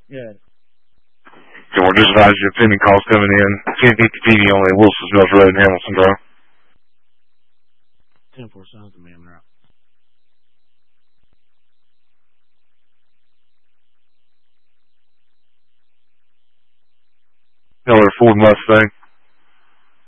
Good. So we're just advising you pending calls coming in. 1050 PD only, Wilson's Mills Road in Hamilton, bro. 10-4 Sons of Mammon Route. Miller Ford Mustang.